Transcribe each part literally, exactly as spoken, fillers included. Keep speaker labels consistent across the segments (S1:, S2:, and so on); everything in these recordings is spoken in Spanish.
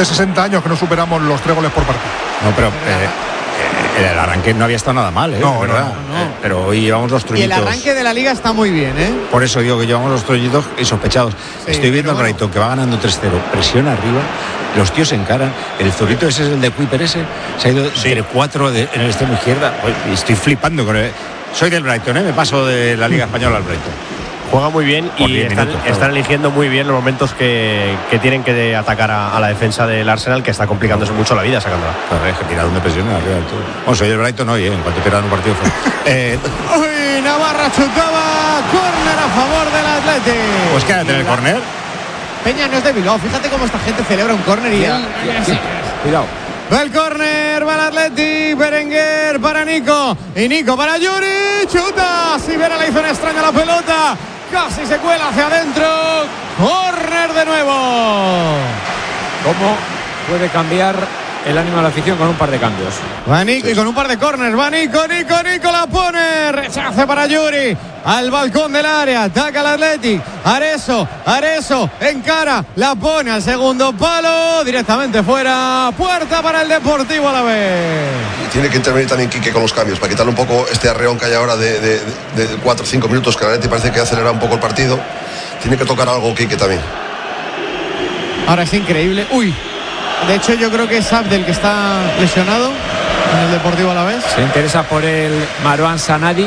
S1: hace sesenta años que no superamos los tres goles por partido.
S2: No, pero eh, el arranque no había estado nada mal, ¿eh?
S1: No,
S2: ¿verdad?
S1: no,
S2: no, no. Eh, pero hoy llevamos los truñitos.
S3: Y el arranque de la Liga está muy bien, ¿eh?
S2: Por eso digo que llevamos los truñitos insospechados. Sí, Estoy viendo al bueno. Brighton que va ganando tres cero, presión arriba, los tíos se encaran. El zurito ese es el de Kuiper ese, se ha ido sí. entre cuatro de, en el extremo izquierda. Estoy flipando con él. Soy del Brighton, ¿eh? Me paso de la Liga Española al Brighton.
S4: Juega muy bien y están, minutos, están eligiendo muy bien los momentos que, que tienen que de atacar a, a la defensa del Arsenal, que está complicándose mucho la vida sacándola.
S2: Claro, es que tira donde presiona arriba del todo. Bueno, soy del Brighton hoy, ¿eh? En cuanto pierdan un partido.
S3: eh. Uy, Navarra chutaba, córner a favor del Athletic.
S2: Pues quédate en el córner.
S3: Peña no es de Bilbao, fíjate cómo esta gente celebra un córner y ya.
S2: Cuidado.
S3: Va el córner, va el Athletic, Berenguer para Nico y Nico para Yuri, chuta, Sivera le hizo una extraña la pelota, casi se cuela hacia adentro, córner de nuevo.
S5: ¿Cómo puede cambiar el ánimo de la afición con un par de cambios?
S3: Va Nico y con un par de córners, va Nico, Nico, Nico la pone, rechace para Yuri, al balcón del área, ataca el Athletic, Areso, Areso, encara, la pone al segundo palo, directamente fuera, puerta para el Deportivo Alavés.
S6: Tiene que intervenir también Quique con los cambios, para quitarle un poco este arreón que hay ahora de, de, de cuatro o cinco minutos, que el Athletic parece que acelera un poco el partido. Tiene que tocar algo Quique también.
S3: Ahora es increíble, uy. De hecho, yo creo que es Abdel que está lesionado en el Deportivo Alavés.
S5: Se interesa por el Marouane Sanadi.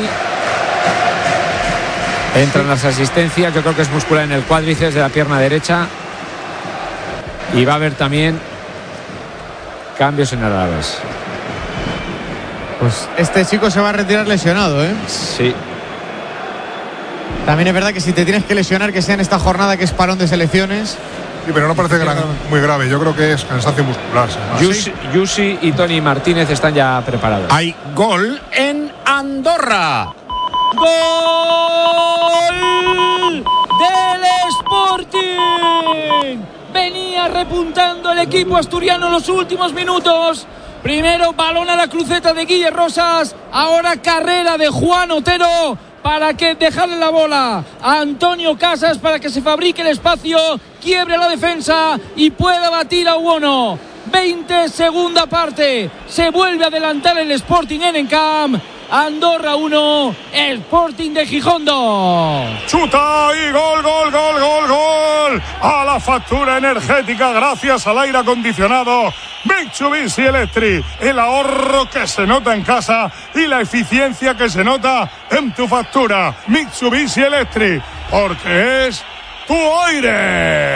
S5: Entran las asistencias. Yo creo que es muscular en el cuádriceps de la pierna derecha. Y va a haber también cambios en el Alavés.
S3: Pues este chico se va a retirar lesionado, ¿eh?
S5: Sí.
S3: También es verdad que si te tienes que lesionar, que sea en esta jornada que es parón de selecciones.
S1: Sí, pero no parece gran, muy grave. Yo creo que es cansancio muscular.
S5: Yusi, Yusi y Tony Martínez están ya preparados.
S2: Hay gol en Andorra.
S7: ¡Gol del Sporting! Venía repuntando el equipo asturiano en los últimos minutos. Primero balón a la cruceta de Guille Rosas. Ahora carrera de Juan Otero para que dejarle la bola a Antonio Casas para que se fabrique el espacio, quiebre la defensa y pueda batir a Uono. veinte, segunda parte. Se vuelve a adelantar el Sporting en Encamp. Andorra uno, Sporting de Gijón dos.
S8: Chuta y gol, gol, gol, gol, gol. A la factura energética gracias al aire acondicionado Mitsubishi Electric. El ahorro que se nota en casa y la eficiencia que se nota en tu factura. Mitsubishi Electric, porque es tu aire.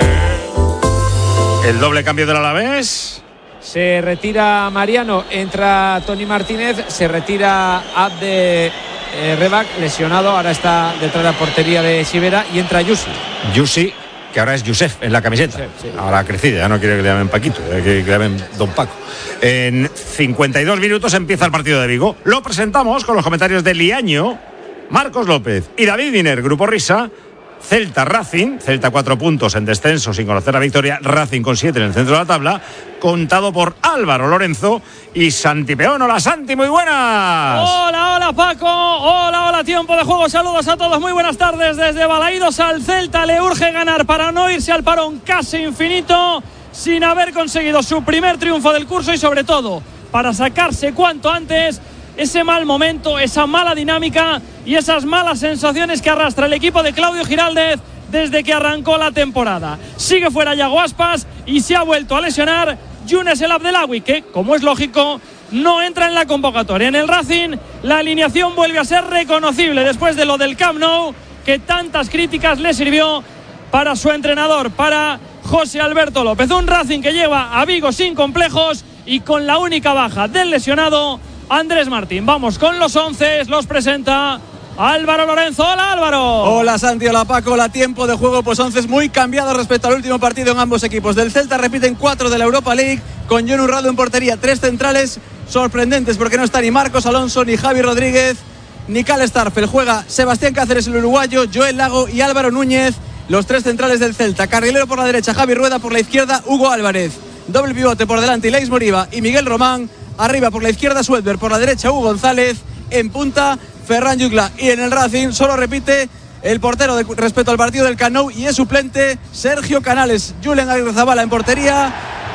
S2: El doble cambio del Alavés.
S5: Se retira Mariano, entra Tony Martínez, se retira Abde eh, Rebac, lesionado, ahora está detrás de la portería de Sivera y entra Yusi.
S2: Yusi, que ahora es Yusef en la camiseta. Yusef, sí. Ahora ha crecido, ya no quiere que le llamen Paquito, ya quiere que le llamen Don Paco. En cincuenta y dos minutos empieza el partido de Vigo. Lo presentamos con los comentarios de Liaño, Marcos López y David Viner, Grupo Risa. Celta Racing, Celta cuatro puntos en descenso sin conocer la victoria, Racing con siete en el centro de la tabla, contado por Álvaro Lorenzo y Santi Peón. Hola Santi, muy buenas.
S7: Hola, hola Paco, hola, hola, tiempo de juego, saludos a todos, muy buenas tardes desde Balaídos. Al Celta le urge ganar para no irse al parón casi infinito sin haber conseguido su primer triunfo del curso y sobre todo para sacarse cuanto antes ese mal momento, esa mala dinámica y esas malas sensaciones que arrastra el equipo de Claudio Giraldez desde que arrancó la temporada. Sigue fuera Yago Aspas y se ha vuelto a lesionar Younes El Abdelawi, que, como es lógico, no entra en la convocatoria. En el Racing, la alineación vuelve a ser reconocible después de lo del Camp Nou, que tantas críticas le sirvió para su entrenador, para José Alberto López. Un Racing que lleva a Vigo sin complejos y con la única baja del lesionado Andrés Martín. Vamos con los once, los presenta Álvaro Lorenzo. Hola Álvaro.
S9: Hola Santi, hola Paco. La tiempo de juego, pues once muy cambiado respecto al último partido en ambos equipos. Del Celta repiten cuatro de la Europa League, con John Urrado en portería, tres centrales sorprendentes porque no está ni Marcos Alonso, ni Javi Rodríguez, ni Cal Starfel. Juega Sebastián Cáceres el uruguayo, Joel Lago y Álvaro Núñez, los tres centrales del Celta. Carrilero por la derecha, Javi Rueda, por la izquierda Hugo Álvarez. Doble pivote por delante, Ilaix Moriba y Miguel Román. Arriba por la izquierda Suedberg, por la derecha Hugo González, en punta Ferran Yugla. Y en el Racing solo repite el portero de, respecto al partido del Camp Nou, y es suplente Sergio Canales. Julen Aguirrezabala en portería,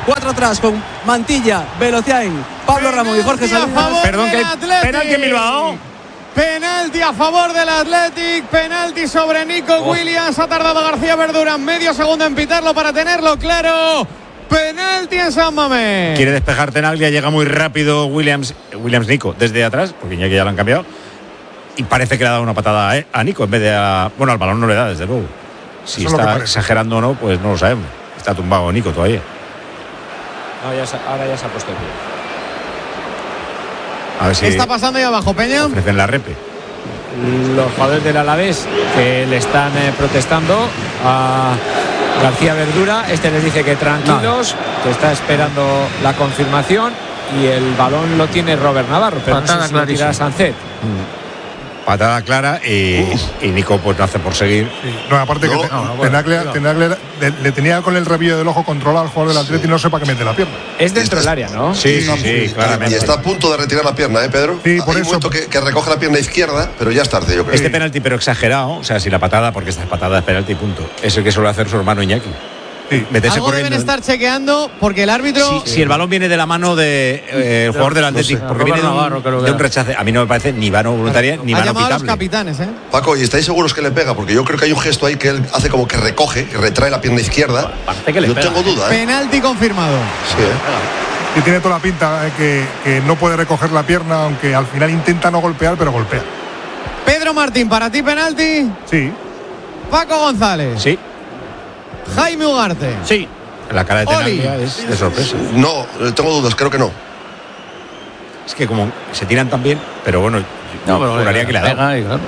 S9: Cuatro atrás con Mantilla, Velociain, Pablo Ramón y Jorge Salinas.
S2: Perdón, que penalti en Bilbao.
S3: Penalti a favor del Athletic, penalti sobre Nico oh. Williams. Ha tardado García Verdura medio segundo en pitarlo para tenerlo claro. Penalti en San Mamés.
S2: Quiere despejar Tenaglia, llega muy rápido Williams, Williams Nico desde atrás, porque ya que ya lo han cambiado. Y parece que le ha dado una patada a Nico en vez de a. Bueno, al balón no le da, desde luego. Si Eso está exagerando o no, pues no lo sabemos. Está tumbado Nico todavía.
S5: No, ya se, ahora ya se ha puesto el pie.
S2: A ver si
S3: ¿Qué está pasando ahí abajo, Peña?
S2: Ofrecen la repe.
S5: Los jugadores del Alavés que le están eh, protestando a García Verdura. Este les dice que tranquilos, no. que está esperando la confirmación. Y el balón lo tiene Robert Navarro, pero patada no sé si lo tira Sancet.
S2: Mm. Patada clara y, y Nico pues no hace por seguir.
S1: Sí. No, aparte no, que te, no, no, bueno, Tenaglia, no. Tenaglia le, le tenía con el rebillo del ojo controlado al jugador del Atleti y no sé para qué mete la pierna.
S5: Es dentro del área, ¿no?
S2: Sí, sí, sí, sí, claramente.
S6: Y está a punto de retirar la pierna, ¿eh, Pedro?
S1: Sí, por
S6: Hay
S1: eso.
S6: un momento que, que recoge la pierna izquierda, pero ya es tarde, yo creo.
S2: Este penalti, pero exagerado, o sea, si la patada, porque esta patada es penalti, punto. Es el que suele hacer su hermano Iñaki.
S3: Sí. Algo deben estar chequeando porque el árbitro.
S2: Si sí, sí, el balón viene de la mano del de, eh, jugador del Atlético, no sé, porque viene de un, Navarro, que de un rechace. A mí no me parece ni mano voluntaria claro. ni
S3: ha
S2: mano
S3: llamado
S2: pitable.
S3: A los capitanes, ¿eh?
S6: Paco, ¿y estáis seguros que le pega? Porque yo creo que hay un gesto ahí que él hace como que recoge, que retrae la pierna izquierda.
S2: Que le
S6: yo
S2: pega.
S6: tengo duda, ¿eh?
S3: Penalti confirmado.
S6: Sí, ¿eh?
S1: Y tiene toda la pinta eh, que, que no puede recoger la pierna, aunque al final intenta no golpear, pero golpea.
S3: Pedro Martín, ¿para ti penalti?
S1: Sí.
S3: Paco González.
S2: Sí.
S3: Jaime Ugarte.
S2: Sí. La cara de Tenaglia es de sorpresa.
S6: No, tengo dudas, creo que no.
S2: Es que como se tiran tan bien, pero bueno, no, pero juraría que le ha dado. Claro.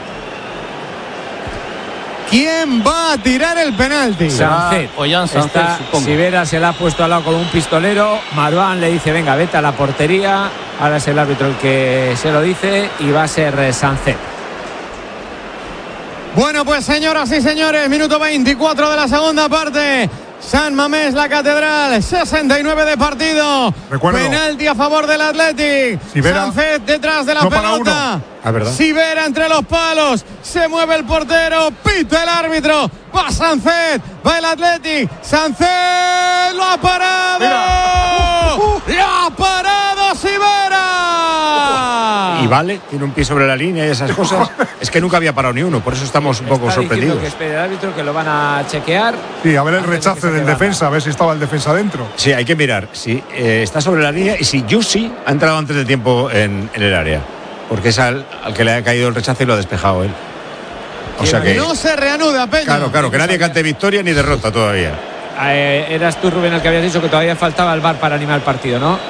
S3: ¿Quién va a tirar el penalti?
S5: Sancet. Está, Sivera se la ha puesto al lado con un pistolero. Marwan le dice, venga, vete a la portería. Ahora es el árbitro el que se lo dice y va a ser Sancet.
S3: Bueno, pues señoras y señores, minuto veinticuatro de la segunda parte. San Mamés, la Catedral, sesenta y nueve de partido.
S1: Recuerdo.
S3: Penalti a favor del Athletic.
S1: Sivera,
S3: Sancet detrás de la
S1: no
S3: pelota.
S2: Ah, ¿verdad?
S3: Sivera entre los palos. Se mueve el portero. Pita el árbitro. Va Sancet. Va el Athletic. Sancet lo ha parado. Uh, uh. Lo ha parado Sivera.
S2: Y vale, tiene un pie sobre la línea y esas cosas. Es que nunca había parado ni uno, por eso estamos un poco
S5: Está
S2: sorprendidos.
S5: Que espere el árbitro, que lo van a chequear.
S1: Sí, a ver el rechace de del defensa, a ver si estaba el defensa dentro.
S2: Sí, hay que mirar si eh, está sobre la línea y si Yusi ha entrado antes de tiempo en, en el área, porque es al, al que le ha caído el rechace y lo ha despejado él. O sea que
S3: no se reanuda, Peña.
S2: Claro, claro, que nadie cante victoria ni derrota todavía.
S5: Eh, eras tú, Rubén, el que habías dicho que todavía faltaba el V A R para animar el partido, ¿no?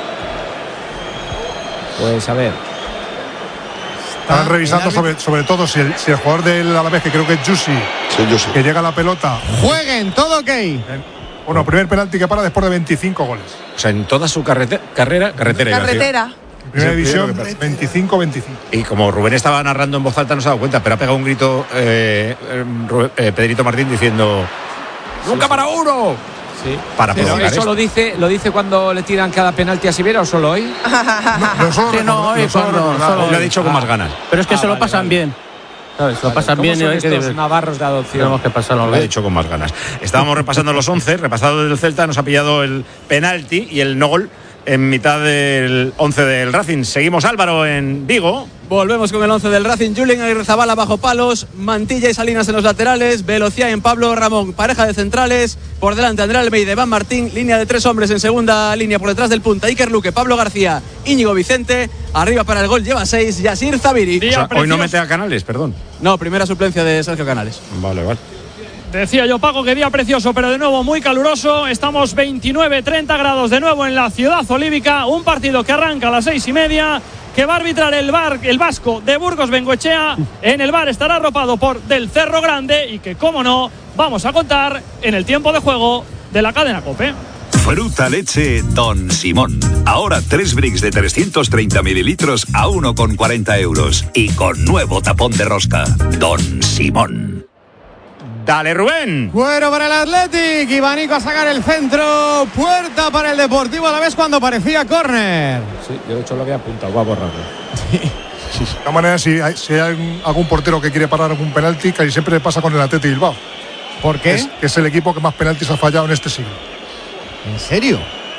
S5: Pues a ver.
S1: Están revisando sobre, sobre todo si el, si el jugador del Alavés, que creo que es Yusi,
S6: sí, Yusi,
S1: que llega a la pelota.
S3: Jueguen, todo ok.
S1: Bueno, primer penalti que para después de veinticinco goles.
S2: O sea, en toda su carrete, carrera, carretera.
S10: Carretera.
S1: Primera división, veinticinco veinticinco.
S2: Y como Rubén estaba narrando en voz alta, no se ha dado cuenta, pero ha pegado un grito eh, eh, Pedrito Martín diciendo: ¡nunca para uno!
S5: Sí.
S2: Para
S5: pero
S2: provocar
S5: eso
S2: esto.
S5: lo dice, lo dice cuando le tiran cada penalti a Sivera o solo hoy.
S1: No, no, solo,
S10: sí, no, hoy
S1: no, solo,
S10: solo,
S2: solo, lo ha dicho con más ganas.
S10: Pero es que
S5: ah,
S10: se lo
S5: vale,
S10: pasan
S5: vale.
S10: bien. ¿Sabes? Lo
S5: Vale,
S10: pasan bien y
S5: son
S10: hay
S5: estos
S10: que
S5: navarros de adopción.
S10: Tenemos que pasarlo.
S2: Lo ha dicho con más ganas. Estábamos repasando los once, repasado del Celta, nos ha pillado el penalti y el no gol en mitad del once del Racing. Seguimos, Álvaro, en Vigo.
S9: Volvemos con el once del Racing. Julen Aguirrezabala bajo palos, Mantilla y Salinas en los laterales, Velocia en Pablo Ramón, pareja de centrales, por delante André Almeida, Iván Martín, línea de tres hombres en segunda línea por detrás del punta, Iker Luque, Pablo García, Íñigo Vicente, arriba para el gol lleva seis, Yasir Zabiri.
S2: O sea, hoy no mete a Canales, perdón.
S9: No, primera suplencia de Sergio Canales.
S2: Vale, vale.
S7: Decía yo, Paco, que día precioso, pero de nuevo muy caluroso. Estamos veintinueve treinta grados de nuevo en la ciudad olívica. Un partido que arranca a las seis y media, que va a arbitrar el, bar, el vasco de Burgos Bengoechea. En el bar estará arropado por Del Cerro Grande y que, como no, vamos a contar en el tiempo de juego de la cadena COPE.
S11: Fruta leche Don Simón. Ahora tres bricks de trescientos treinta mililitros a uno con cuarenta euros. Y con nuevo tapón de rosca. Don Simón.
S2: Dale, Rubén.
S3: Cuero para el Athletic. Ivanico a sacar el centro. Puerta para el Deportivo Alavés cuando parecía córner.
S5: Sí, yo de hecho lo había apuntado, voy a borrarlo.
S1: De todas maneras, si hay, si hay algún portero que quiere parar algún penalti, casi siempre le pasa con el Athletic Bilbao.
S3: ¿Por qué?
S1: Es, que es el equipo que más penaltis ha fallado en este siglo.
S3: ¿En serio?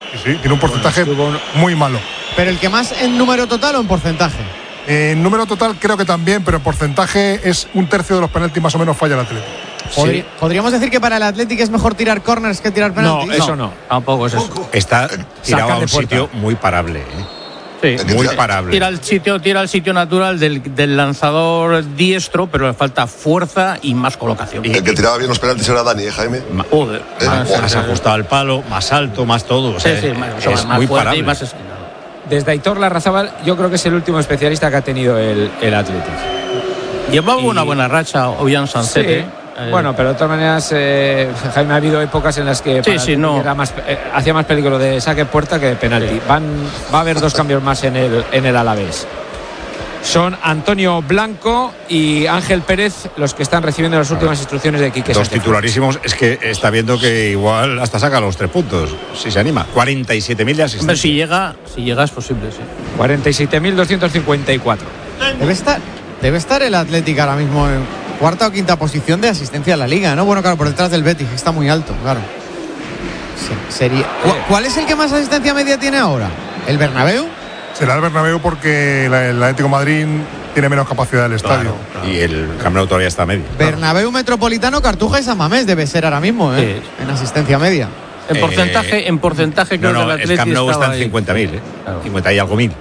S1: Sí, sí, tiene un porcentaje bueno, muy malo.
S3: ¿Pero el que más en número total o en porcentaje?
S1: En número total creo que también, pero en porcentaje es un tercio de los penaltis más o menos falla el Atlético.
S3: ¿Podrí- sí. ¿Podríamos decir que para el Atlético es mejor tirar corners que tirar penaltis?
S5: No, eso no.
S4: Tampoco es eso.
S2: Está tirado a un sitio muy parable, ¿eh?
S4: Sí,
S2: muy parable.
S4: Tira al sitio, tira al sitio natural del, del lanzador diestro, pero le falta fuerza y más colocación.
S6: El que tiraba bien los penaltis era Dani, ¿eh, Jaime?
S2: Ma- Joder,
S6: ¿Eh?
S2: más, más ajustado al palo, más alto, más todo. O sea,
S4: sí, sí, más,
S2: es, es
S4: más
S2: muy
S4: fuerte
S2: parable.
S4: y más esquinado.
S5: Desde Aitor Larrazábal, yo creo que es el último especialista que ha tenido el, el Atlético.
S4: Llevaba
S5: Y-
S4: una buena racha Ollán Sancete.
S5: Sí. Bueno, pero de todas maneras, eh, Jaime, ha habido épocas en las que
S4: Sí,
S5: para
S4: sí,
S5: el
S4: no.
S5: era más, eh, hacía más peligro de saque puerta que de penalti.
S4: Sí.
S5: Van, va a haber dos cambios más en el, en el Alavés. Son Antonio Blanco y Ángel Pérez los que están recibiendo las últimas instrucciones de Quique
S2: Dos
S5: Sánchez.
S2: titularísimos. Es que está viendo que igual hasta saca los tres puntos, si se anima. cuarenta y siete mil de
S4: Hombre,
S2: asistencia.
S4: si llega, si llega es posible, sí.
S5: cuarenta y siete mil doscientos cincuenta y cuatro.
S3: Debe estar, debe estar el Atlético ahora mismo en cuarta o quinta posición de asistencia a la Liga, ¿no? Bueno, claro, por detrás del Betis, que está muy alto, claro. Sí, sería. ¿Cu- ¿Cuál es el que más asistencia media tiene ahora? ¿El Bernabéu?
S1: Será el Bernabéu porque la- el Atlético de Madrid tiene menos capacidad del estadio.
S2: Y el Camp Nou todavía está a medio.
S3: Bernabéu, Metropolitano, Cartuja y San Mamés debe ser ahora mismo, ¿eh?
S4: Sí.
S3: En asistencia media.
S4: En
S2: Eh,
S4: porcentaje, en porcentaje
S2: No,
S4: creo que
S2: no,
S4: el
S2: el
S4: Atleti
S2: Camp Nou
S4: estaba
S2: está en
S4: ahí.
S2: cincuenta mil, ¿eh?
S4: Claro.
S2: cincuenta y algo mil.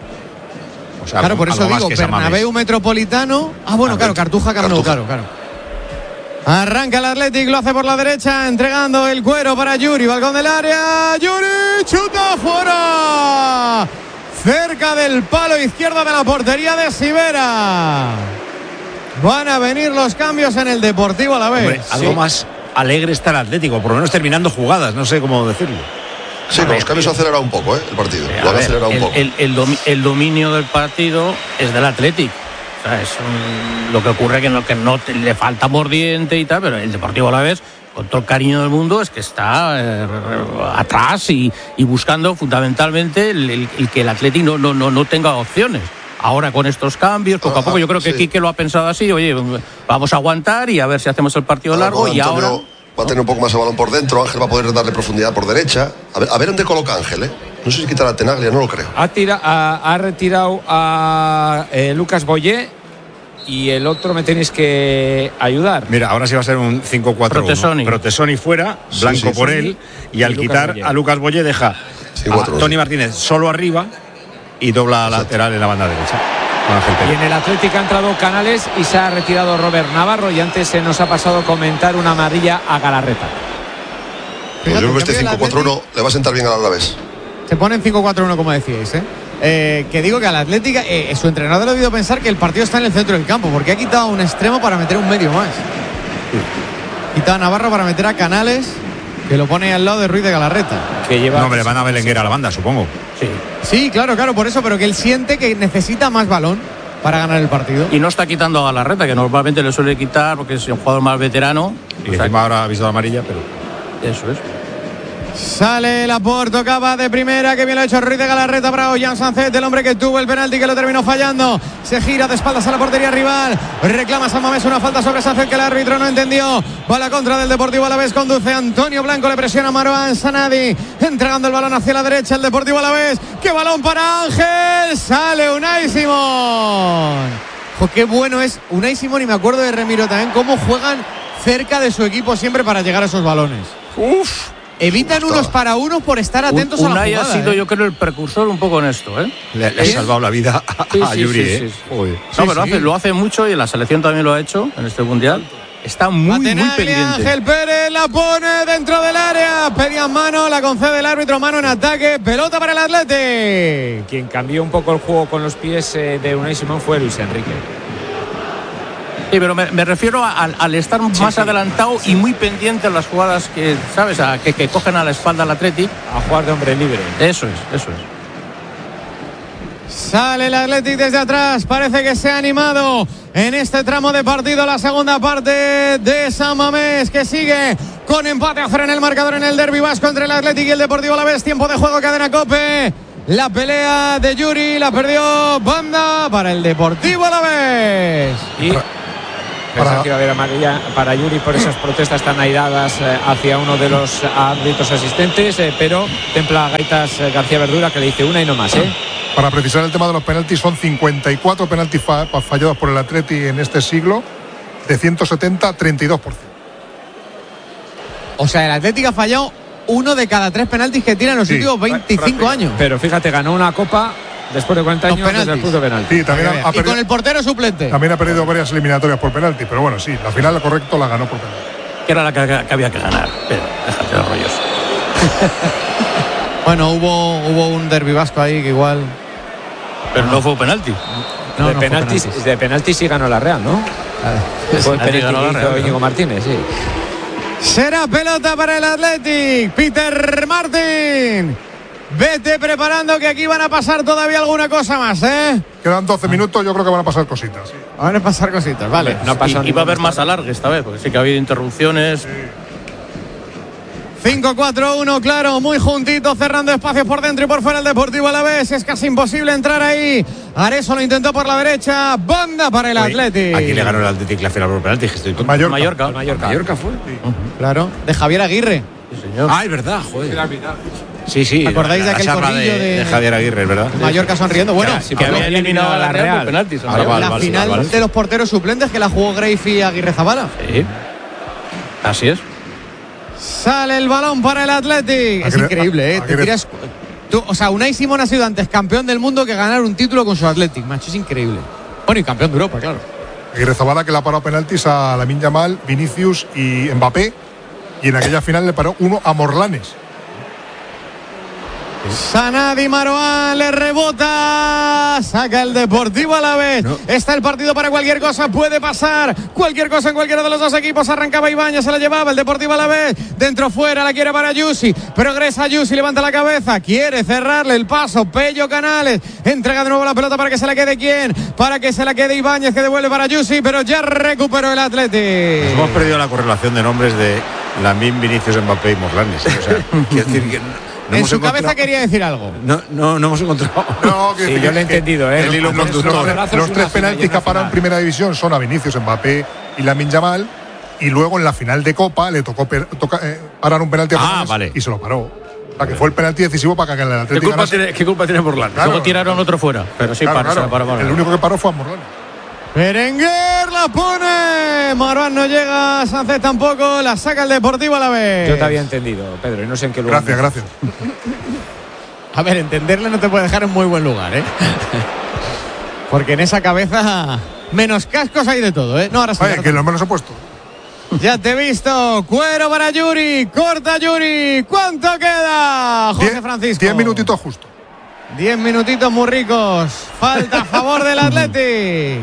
S2: O sea,
S3: Claro,
S2: algo-
S3: por eso
S2: algo más
S3: digo,
S2: que San Mamés.
S3: Bernabéu, Metropolitano. Ah, bueno, claro, Cartuja, Camp Nou, claro, claro. Arranca el Athletic, lo hace por la derecha, entregando el cuero para Yuri, balcón del área. Yuri, chuta fuera. Cerca del palo izquierdo de la portería de Sivera. Van a venir los cambios en el Deportivo Alavés.
S2: Hombre, algo
S3: Sí.
S2: más alegre está el Atlético, por lo menos terminando jugadas, no sé cómo decirlo.
S6: Sí, con los cambios se ha acelerado un poco, ¿eh? El partido.
S4: A
S6: Lo han
S4: ver,
S6: acelerado un
S4: el,
S6: poco.
S4: el- el domi- el dominio del partido es del Athletic. O sea, es un- lo que ocurre que no, que no te- le falta mordiente y tal, pero el Deportivo Alavés, con todo el cariño del mundo, es que está eh, atrás y, y buscando fundamentalmente el, el- el que el Athletic no, no, no, no tenga opciones. Ahora con estos cambios, poco a poco, yo creo que
S6: sí.
S4: Quique lo ha pensado así, oye, vamos a aguantar y a ver si hacemos el partido
S6: Ahora
S4: largo
S6: con
S4: y
S6: Antonio
S4: ahora...
S6: va a tener un poco más de balón por dentro. Ángel va a poder darle profundidad por derecha. A ver, a ver dónde coloca Ángel, ¿eh? No sé si quitará a Tenaglia, no lo creo.
S5: Ha, tira, ha, ha retirado a eh, Lucas Boyé y el otro me tenéis que ayudar.
S2: Mira, ahora sí va a ser un cinco cuatro uno.
S4: Protesoni.
S2: Protesoni fuera,
S6: Sí,
S2: Blanco
S6: sí,
S2: por
S6: sí.
S2: él, y al
S5: Lucas
S2: quitar
S5: Boyé.
S2: a Lucas Boyé deja
S6: Sí,
S2: a
S6: cuatro,
S2: Tony
S6: sí.
S2: Martínez solo arriba y dobla a lateral en la banda derecha. Con Ángel
S5: Y
S2: Pérez.
S5: en el Atlético ha entrado Canales y se ha retirado Robert Navarro y antes se nos ha pasado comentar una amarilla a Galarreta.
S6: Pues yo creo que este
S3: Fíjate,
S6: cinco cuatro uno le va a sentar bien al Alavés.
S3: Se pone en cinco cuatro uno, como decíais, ¿eh? Eh, que digo que al Atlético, eh, su entrenador le ha debido pensar que el partido está en el centro del campo, porque ha quitado un extremo para meter un medio más. Quitado a Navarro para meter a Canales, que lo pone al lado de Ruiz de Galarreta.
S5: Que lleva
S2: No, hombre, van a Belenguer a la banda, supongo.
S4: Sí.
S3: Sí, claro, claro, por eso, pero que él siente que necesita más balón para ganar el partido.
S4: Y no está quitando a Galarreta, que normalmente le suele quitar porque es un jugador más veterano.
S2: Y
S4: O sea,
S2: encima ahora ha visto la amarilla, pero.
S4: eso es.
S3: Sale Laporte, tocaba de primera, que bien lo ha hecho Ruiz de Galarreta para Ollán Sancet, el hombre que tuvo el penalti que lo terminó fallando. Se gira de espaldas a la portería rival, reclama San Mamés una falta sobre Sancet que el árbitro no entendió. Va a la contra del Deportivo Alavés, conduce Antonio Blanco, le presiona Marwan Sanadi, entregando el balón hacia la derecha el Deportivo Alavés. ¡Qué balón para Ángel! Sale Unai Simón. Jo, qué bueno es Unai Simón, y me acuerdo de Remiro también, cómo juegan cerca de su equipo siempre para llegar a esos balones.
S4: Uf.
S3: Evitan unos para unos por estar atentos a la
S4: Unai
S3: jugada.
S4: ha sido,
S3: ¿eh?
S4: yo creo, el precursor un poco en esto, ¿eh?
S2: Le, le ha
S4: Sí.
S2: salvado la vida a,
S4: Sí,
S2: a
S4: sí,
S2: Yuri,
S4: sí,
S2: ¿eh?
S4: sí, sí.
S2: Joder.
S4: No,
S3: Sí,
S4: pero lo
S3: sí.
S4: hace, lo hace mucho y en la selección también lo ha hecho en este mundial. Está muy, muy
S3: Matenaglia,
S4: pendiente.
S3: Ángel Pérez la pone dentro del área. Pedían mano, la concede el árbitro, mano en ataque. Pelota para el Athletic.
S5: Quien cambió un poco el juego con los pies eh, de Unai Simón fue Luis Enrique.
S4: Sí, pero me, me refiero a- al, al estar más
S5: sí.
S4: adelantado y muy pendiente en las jugadas que, ¿sabes? A, que, que cogen a la espalda al Athletic.
S5: A jugar de hombre libre.
S4: Eso es, eso es.
S3: Sale el Athletic desde atrás. Parece que se ha animado en este tramo de partido. La segunda parte de San Mamés, que sigue con empate a cero en el marcador en el derbi vasco entre el Athletic y el Deportivo Alavés. Tiempo de juego, cadena COPE. La pelea de Yuri la perdió Banda para el Deportivo Alavés.
S5: Y Pensaba que iba a haber amarilla para Yuri por esas protestas tan airadas eh, hacia uno de los árbitros asistentes, eh, pero templa gaitas eh, García Verdura, que le dice una y no más, ¿eh?
S1: Para precisar el tema de los penaltis, son cincuenta y cuatro penaltis fa fallados por el Atleti en este siglo, de ciento setenta, treinta y dos por ciento.
S3: O sea, el Atlético ha fallado uno de cada tres penaltis que tira en los sí, últimos veinticinco años.
S5: Pero fíjate, ganó una copa después de cuarenta años desde el punto de penalti.
S1: Sí, también ha, ha perdido,
S3: y con el portero suplente.
S1: También ha perdido varias eliminatorias por penalti, pero bueno, sí, la final correcto la ganó por penalti.
S4: Que era la que, que había que ganar, pero déjate los rollos.
S3: Bueno, hubo, hubo un derbi vasco ahí que igual...
S4: Pero no, no fue penalti.
S5: No, de, no penaltis, penaltis. de penalti sí ganó la Real, ¿no? Fue el penalti que hizo Íñigo Martínez, sí.
S3: Será pelota para el Athletic. Peter Martin. Vete preparando que aquí van a pasar todavía alguna cosa más, ¿eh?
S1: Quedan doce minutos, yo creo que van a pasar cositas.
S3: Van a pasar cositas, vale.
S4: No pasa y, y va a haber más alargue esta vez, porque sí que ha habido interrupciones. Sí.
S3: cinco cuatro uno, claro, muy juntito, cerrando espacios por dentro y por fuera el Deportivo Alavés. Es casi imposible entrar ahí. Areso lo intentó por la derecha. Banda para el Athletic.
S2: Aquí le ganó el Athletic la final por penalti. Estoy con
S3: Mallorca.
S2: Mallorca.
S5: Mallorca.
S2: Mallorca fue. Sí.
S3: Uh-huh. Claro, de Javier Aguirre.
S2: Sí, señor. Ah, es verdad, joder. Sí, sí.
S3: ¿Acordáis de aquel corrillo
S2: de,
S3: de,
S2: de Javier Aguirre, verdad?
S3: Mallorca sonriendo. Bueno,
S4: sí, que había eliminado a la Real por penaltis.
S3: Ah, vale, la vale, final vale. de los porteros suplentes que la jugó Greifi y Aguirre Zabala.
S4: Sí. Así es.
S3: Sale el balón para el Athletic. Es increíble, ¿eh? Te tiras, tú, o sea, Unai Simón ha sido antes campeón del mundo que ganar un título con su Athletic, macho. Es increíble. Bueno, y campeón de Europa, claro.
S1: Aguirre Zabala, que le ha parado penaltis a Lamine Yamal, Vinicius y Mbappé. Y en aquella final le paró uno a Morlanes.
S3: Sanadi Marouane le rebota, saca el Deportivo Alavés. No. Está el partido para cualquier cosa, puede pasar cualquier cosa en cualquiera de los dos equipos. Arrancaba Ibáñez, se la llevaba el Deportivo Alavés, dentro fuera, la quiere para Yusi, progresa Yusi, levanta la cabeza, quiere cerrarle el paso. Pello Canales entrega de nuevo la pelota para que se la quede quién, para que se la quede Ibáñez, que devuelve para Yusi, pero ya recuperó el Athletic.
S2: Nos hemos perdido la correlación de nombres de Lamine, Vinicius, Mbappé y Morlanes. O sea, quiero decir que
S3: no en su cabeza quería decir algo.
S2: No, no, no hemos encontrado.
S1: No, que,
S5: sí,
S1: que,
S5: yo lo he entendido, ¿eh?
S1: El hilo conductor. Los, los tres penaltis que ha parado en primera división son a Vinicius, Mbappé y Lamine Yamal. Y luego en la final de Copa le tocó per, toca, eh, parar un penalti a
S2: ah, vale.
S1: y se lo paró. O sea, que fue el penalti decisivo para que el Atlético.
S4: ¿Qué culpa tiene, ¿Qué culpa tiene Morlanes?
S2: Claro,
S4: luego tiraron otro fuera. Pero sí,
S1: claro,
S4: para,
S1: claro.
S4: para, para, para.
S1: El único que paró fue a Morlanes.
S3: Berenguer la pone. Marouane no llega, Sánchez tampoco. La saca el Deportivo Alavés.
S5: Yo te había entendido, Pedro, y no sé en qué lugar.
S1: Gracias, gracias.
S3: A ver, entenderle no te puede dejar en muy buen lugar, ¿eh? Porque en esa cabeza menos cascos hay de todo, ¿eh? No, ahora sí.
S1: Oye, que lo menos he puesto.
S3: Ya te he visto. Cuero para Yuri. Corta Yuri. ¿Cuánto queda, José
S1: Diez,
S3: Francisco?
S1: Diez minutitos justo.
S3: Diez minutitos muy ricos. Falta a favor del Athletic.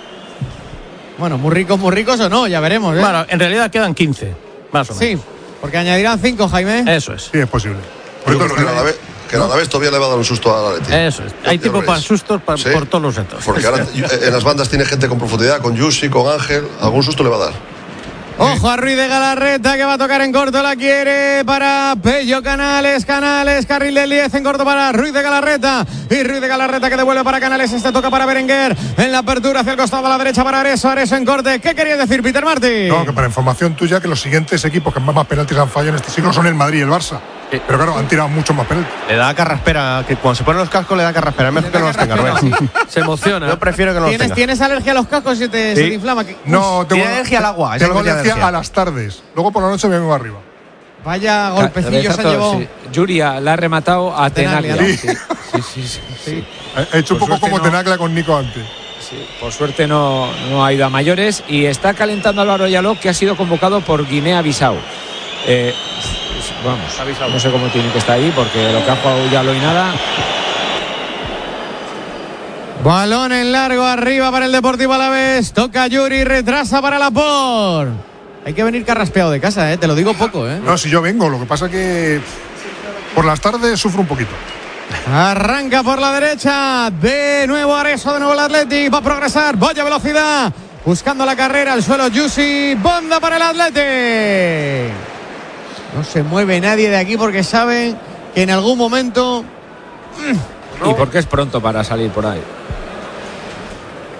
S3: Bueno, muy ricos, muy ricos o no, ya veremos, ¿eh?
S4: Bueno, en realidad quedan quince, más o menos.
S3: Sí, porque añadirán cinco, Jaime.
S4: Eso es.
S1: Sí, es posible.
S6: Por eso que la vez que a la vez todavía le va a dar un susto a la Athletic.
S4: Eso es. Hay tipo para sustos para, ¿sí? Por todos los retos.
S6: Porque ahora en las bandas tiene gente con profundidad, con Yusi, con Ángel. Algún susto le va a dar.
S3: Ojo a Ruiz de Galarreta, que va a tocar en corto, la quiere para Pello Canales, Canales, carril del diez en corto para Ruiz de Galarreta, y Ruiz de Galarreta que devuelve para Canales, este toca para Berenguer, en la apertura hacia el costado a la derecha para Areso, Areso en corte. ¿Qué quería decir Peter Martin?
S1: No, que para información tuya, que los siguientes equipos que más, más penaltis han fallado en este siglo son el Madrid y el Barça. Sí. Pero claro, han tirado muchos más penaltis.
S10: Le da carraspera, que cuando se ponen los cascos le da carraspera. Es mejor que no los tenga, Rueda.
S4: Se emociona.
S10: Yo prefiero que no los tenga.
S3: ¿Tienes alergia a los cascos y te,
S10: sí.
S3: se te inflama?
S1: No, tengo
S10: Tiene alergia al agua.
S1: Tengo alergia, alergia a las tardes. Luego por la noche me vengo arriba.
S3: Vaya golpecillo se llevó.
S5: Sí. Yuria la ha rematado a Tenaglia.
S1: Sí.
S5: Sí. Sí, sí, sí, sí.
S1: He hecho por un poco como no. Tenaglia con Nico antes.
S5: Sí, por suerte no, no ha ido a mayores. Y está calentando Álvaro Yaló, que ha sido convocado por Guinea-Bissau. Eh, vamos, no sé cómo tiene que estar ahí, porque lo que ha jugado Yaló y nada.
S3: Balón en largo arriba para el Deportivo Alavés. Toca Yuri, retrasa para Laporte. Hay que venir carraspeado de casa, ¿eh? Te lo digo poco, ¿eh?
S1: No, si yo vengo, lo que pasa que por las tardes sufro un poquito.
S3: Arranca por la derecha, de nuevo Areso, de nuevo el Athletic, va a progresar, vaya velocidad, buscando la carrera, al suelo Yusi, banda para el Athletic. No se mueve nadie de aquí porque saben que en algún momento...
S5: ¿Y por qué es pronto para salir por ahí?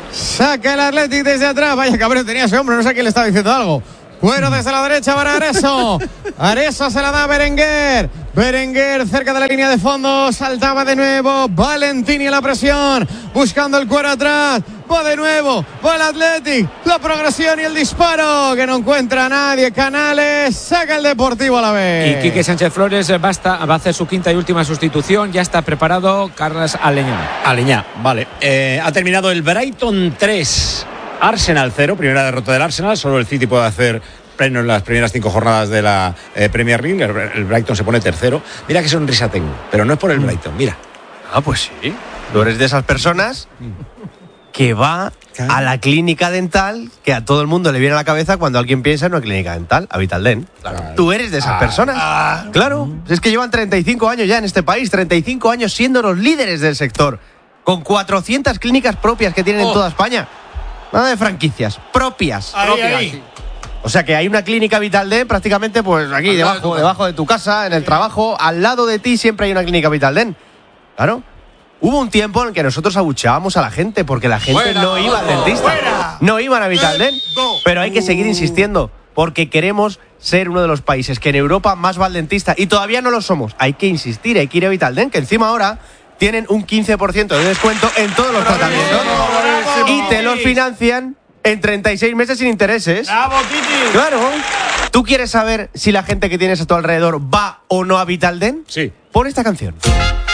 S3: Saca el Athletic desde atrás. Vaya cabrón tenía ese hombre, no sé quién le estaba diciendo algo. Cuero desde la derecha para Areso. Areso se la da a Berenguer. Berenguer cerca de la línea de fondo. Saltaba de nuevo. Valentini en la presión. Buscando el Cuero atrás. Va de nuevo. Va el Athletic. La progresión y el disparo. Que no encuentra a nadie. Canales. Saca el Deportivo a la vez.
S5: Y Quique Sánchez Flores va a, estar, va a hacer su quinta y última sustitución. Ya está preparado Carlos Aleñá.
S2: Aleñá, vale. Eh, ha terminado el Brighton tres. Arsenal cero, primera derrota del Arsenal. Solo el City puede hacer pleno en las primeras cinco jornadas de la eh, Premier League. El, el Brighton se pone tercero. Mira qué sonrisa tengo, pero no es por el Brighton, mira.
S10: Ah, pues sí. Tú eres de esas personas que va a la clínica dental que a todo el mundo le viene a la cabeza cuando alguien piensa en una clínica dental, a Vitaldent. Claro. Tú eres de esas ah, personas. Ah, claro. Es que llevan treinta y cinco años ya en este país, treinta y cinco años siendo los líderes del sector, con cuatrocientas clínicas propias que tienen oh. en toda España. Nada de franquicias, propias.
S2: Ahí,
S10: propias.
S2: Ahí.
S10: O sea que hay una clínica Vitaldent prácticamente pues aquí, debajo, de debajo de tu casa, en el trabajo, al lado de ti siempre hay una clínica Vitaldent. Claro. Hubo un tiempo en el que nosotros abucheábamos a la gente porque la gente fuera, no iba al dentista. Fuera. No iban a Vitaldent. Pero hay que seguir insistiendo porque queremos ser uno de los países que en Europa más va al dentista y todavía no lo somos. Hay que insistir, hay que ir a Vitaldent, que encima ahora tienen un quince por ciento de descuento en todos los tratamientos y te los financian en treinta y seis meses sin intereses.
S2: ¡Bravo, Titi!
S10: Claro. ¿Tú quieres saber si la gente que tienes a tu alrededor va o no a Vitaldent?
S2: Sí.
S10: Pon esta canción.